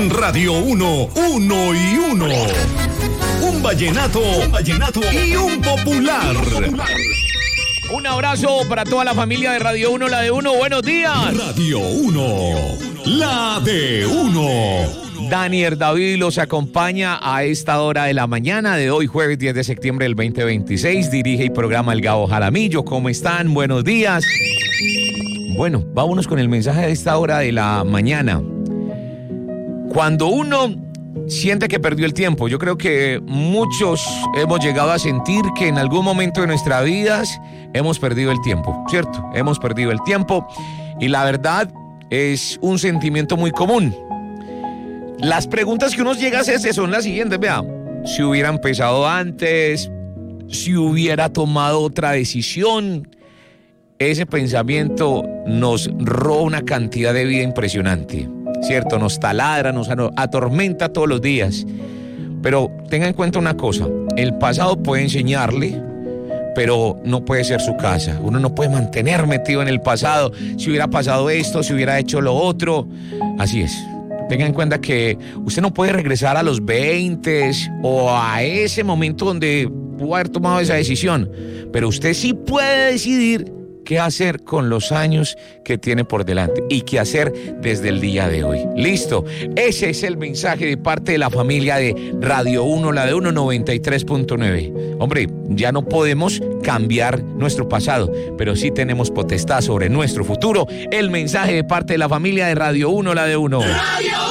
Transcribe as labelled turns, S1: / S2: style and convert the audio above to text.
S1: En Radio 1, uno y uno. Un vallenato y un popular.
S2: Un abrazo para toda la familia de Radio 1, la de 1. Buenos días.
S1: Radio 1, la de 1.
S2: Daniel David los acompaña a esta hora de la mañana de hoy, jueves 10 de septiembre del 2026. Dirige y programa el Gabo Jaramillo. ¿Cómo están? Buenos días. Bueno, vámonos con el mensaje de esta hora de la mañana. Cuando uno siente que perdió el tiempo, yo creo que muchos hemos llegado a sentir que en algún momento de nuestras vidas hemos perdido el tiempo, ¿cierto? Hemos perdido el tiempo y la verdad es un sentimiento muy común. Las preguntas que uno llega a hacerse son las siguientes, vea, si hubiera empezado antes, si hubiera tomado otra decisión. Ese pensamiento nos roba una cantidad de vida impresionante, ¿cierto? Nos taladra, nos atormenta todos los días. Pero tenga en cuenta una cosa, el pasado puede enseñarle, pero no puede ser su casa. Uno no puede mantener metido en el pasado, si hubiera pasado esto, si hubiera hecho lo otro. Así es. Tenga en cuenta que usted no puede regresar a los 20 o a ese momento donde pudo haber tomado esa decisión, pero usted sí puede decidir qué hacer con los años que tiene por delante y qué hacer desde el día de hoy. Listo, ese es el mensaje de parte de la familia de Radio 1, la de 193.9. Hombre, ya no podemos cambiar nuestro pasado, pero sí tenemos potestad sobre nuestro futuro. El mensaje de parte de la familia de Radio 1, la de 1.